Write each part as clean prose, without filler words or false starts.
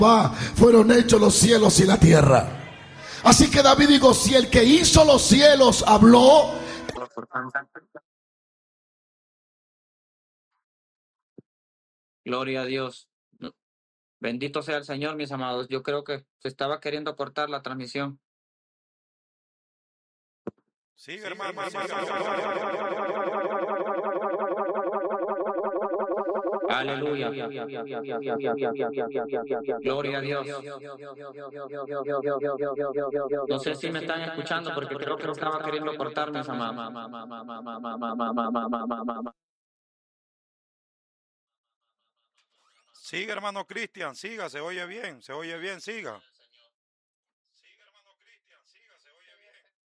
fueron hechos los cielos y la tierra. Así que David dijo, si el que hizo los cielos habló. Gloria a Dios. Bendito sea el Señor, mis amados. Yo creo que se estaba queriendo cortar la transmisión. Sigue, hermano. Aleluya. Gloria a Dios. No sé si me están escuchando porque creo que lo estaba queriendo cortar, mis amados. Sigue, hermano Cristian, siga, se oye bien, siga. Sigue, hermano Cristian, siga, se oye bien.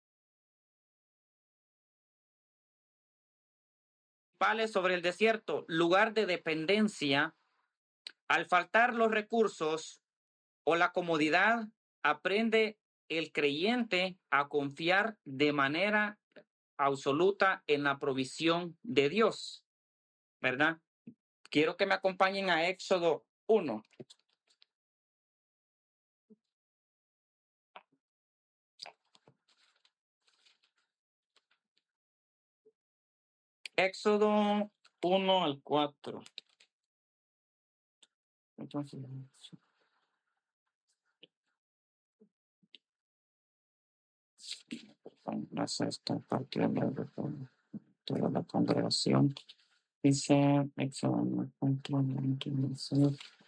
Principales sobre el desierto, lugar de dependencia. Al faltar los recursos o la comodidad, aprende el creyente a confiar de manera absoluta en la provisión de Dios, ¿verdad? Quiero que me acompañen a Éxodo 1. Éxodo 1 al 4. Entonces, esta parte de la congregación. Dice Éxodo 1.